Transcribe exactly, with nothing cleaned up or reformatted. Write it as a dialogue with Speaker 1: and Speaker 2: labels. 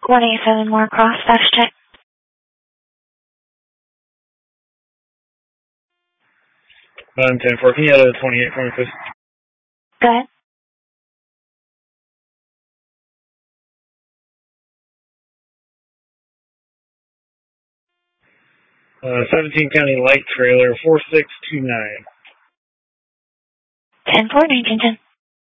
Speaker 1: one eight seven more cross, dash check.
Speaker 2: I'm ten four. Can you add a twenty-eight for me, please?
Speaker 1: Go ahead.
Speaker 2: Uh, seventeen County Light Trailer, four six two nine.
Speaker 1: ten four, nineteen ten.